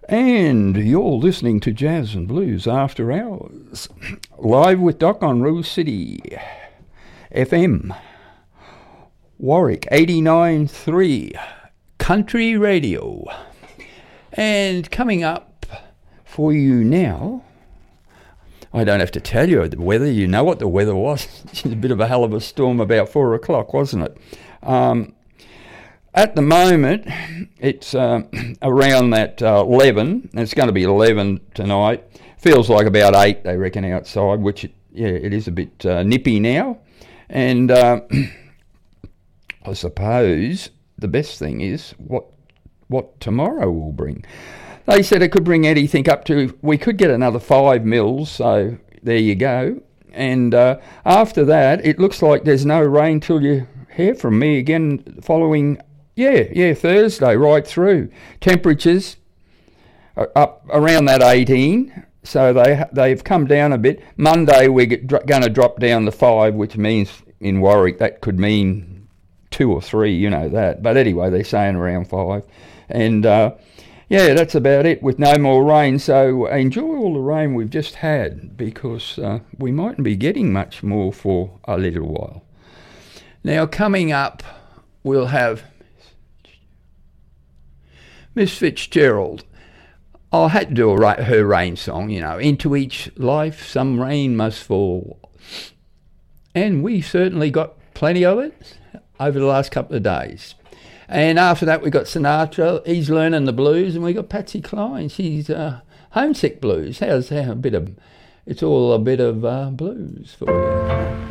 And you're listening to Jazz and Blues After Hours, live with Doc on Rule City FM, Warwick 89.3 Country Radio. And coming up for you now, I don't have to tell you the weather, you know what the weather was. It's a bit of a hell of a storm about 4 o'clock, wasn't it? At the moment, it's around that 11. It's going to be 11 tonight. Feels like about 8, they reckon, outside, which, it is a bit nippy now. And I suppose the best thing is what tomorrow will bring. They said it could bring anything up to, we could get another 5 mils, so there you go. And after that, it looks like there's no rain till you hear from me again following, Thursday right through. Temperatures are up around that 18, so they've come down a bit. Monday we're going to drop down to 5, which means in Warwick that could mean 2 or 3, you know that. But anyway, they're saying around 5. And that's about it with no more rain. So enjoy all the rain we've just had, because we mightn't be getting much more for a little while. Now, coming up, we'll have Miss Fitzgerald. I had to do her rain song, into each life some rain must fall. And we certainly got plenty of it over the last couple of days. And after that, we got Sinatra, he's learning the blues, and we got Patsy Cline, she's homesick blues. It's all a bit of blues for you.